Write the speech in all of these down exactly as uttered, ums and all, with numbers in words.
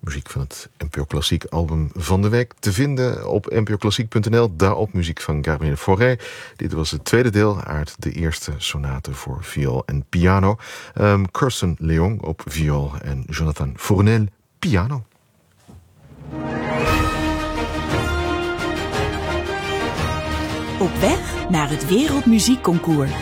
muziek van het N P O Klassiek album van de week te vinden op n p o klassiek punt n l. Daarop muziek van Gabriel Fauré. Dit was het tweede deel uit de eerste sonate voor viool en piano. Um, Kirsten Leong op viool en Jonathan Fournel piano. Op weg naar het Wereldmuziekconcours.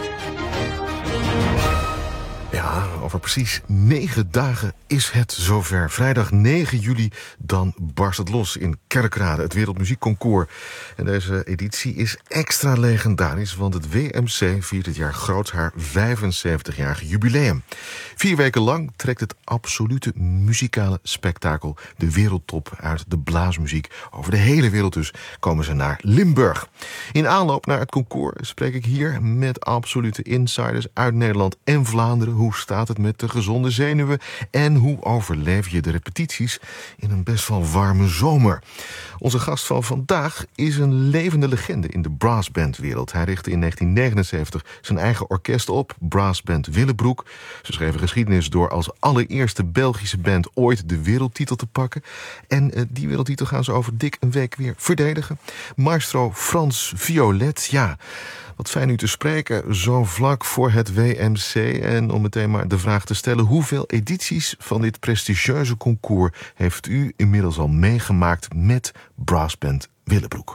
Ja, over precies negen dagen is het zover. Vrijdag negen juli, dan barst het los in Kerkrade, het Wereldmuziekconcours. En deze editie is extra legendarisch, want het W M C viert dit jaar groots haar vijfenzeventigjarig jubileum. Vier weken lang trekt het absolute muzikale spektakel de wereldtop uit de blaasmuziek. Over de hele wereld dus komen ze naar Limburg. In aanloop naar het concours spreek ik hier met absolute insiders uit Nederland en Vlaanderen. Hoe staat het met de gezonde zenuwen? En hoe overleef je de repetities in een best wel warme zomer? Onze gast van vandaag is een levende legende in de brassbandwereld. Hij richtte in negentien negenenzeventig zijn eigen orkest op, Brassband Willebroek. Ze schreven geschiedenis door als allereerste Belgische band ooit de wereldtitel te pakken. En uh, die wereldtitel gaan ze over dik een week weer verdedigen. Maestro Frans Violet, ja... Wat fijn u te spreken, zo vlak voor het W M C. En om meteen maar de vraag te stellen: hoeveel edities van dit prestigieuze concours heeft u inmiddels al meegemaakt met Brassband Willebroek?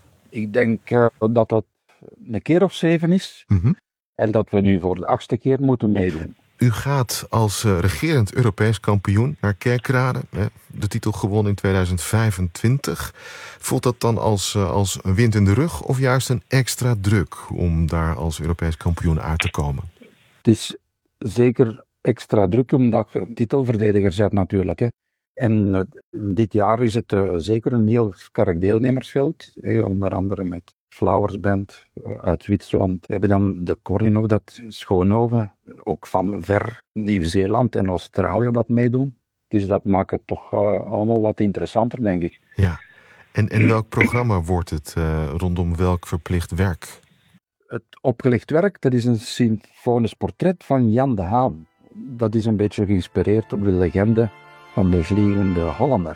Ik denk uh, dat dat een keer of zeven is. Mm-hmm. En dat we nu voor de achtste keer moeten meedoen. U gaat als uh, regerend Europees kampioen naar Kerkrade. Hè, de titel gewonnen in tweeduizend vijfentwintig. Voelt dat dan als, uh, als een wind in de rug of juist een extra druk om daar als Europees kampioen uit te komen? Het is zeker extra druk omdat je titelverdediger bent natuurlijk. Hè. En uh, dit jaar is het uh, zeker een heel sterk deelnemersveld. Hè, onder andere met Flowers Band uit Zwitserland. We hebben dan de Corino, dat Schoonhoven, ook van ver Nieuw-Zeeland en Australië dat meedoen. Dus dat maakt het toch uh, allemaal wat interessanter, denk ik. Ja, en, en welk programma wordt het uh, rondom welk verplicht werk? Het opgelegd werk, dat is een symfonisch portret van Jan de Haan. Dat is een beetje geïnspireerd op de legende van de Vliegende Hollander.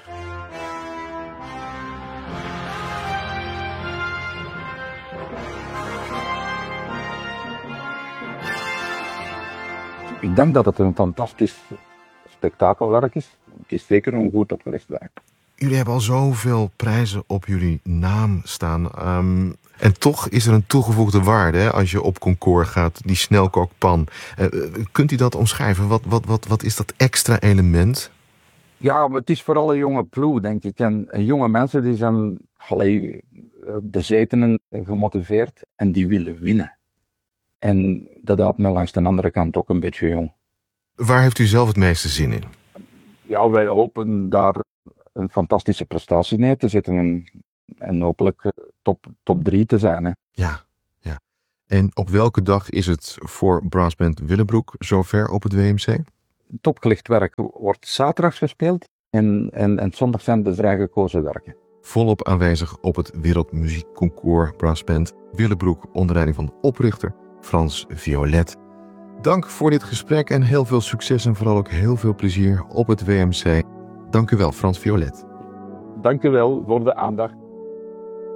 Ik denk dat het een fantastisch spektakelwerk is. Het is zeker een goed opgelegd werk. Jullie hebben al zoveel prijzen op jullie naam staan. Um, en toch is er een toegevoegde waarde hè, als je op concours gaat, die snelkookpan. Uh, kunt u dat omschrijven? Wat, wat, wat, wat is dat extra element? Ja, maar het is vooral een jonge ploeg, denk ik. En, en jonge mensen die zijn allee, bezetenen, gemotiveerd en die willen winnen. En dat houdt me langs de andere kant ook een beetje jong. Waar heeft u zelf het meeste zin in? Ja, wij hopen daar een fantastische prestatie neer te zetten en, en hopelijk top, top drie te zijn. Hè. Ja, ja. En op welke dag is het voor Brassband Willebroek zover op het W M C? Het opgelegd werk wordt zaterdag gespeeld en, en, en zondag zijn de vrijgekozen werken. Volop aanwezig op het Wereldmuziekconcours Brassband Willebroek onder leiding van de oprichter Frans Violet. Dank voor dit gesprek en heel veel succes en vooral ook heel veel plezier op het W M C. Dank u wel, Frans Violet. Dank u wel voor de aandacht.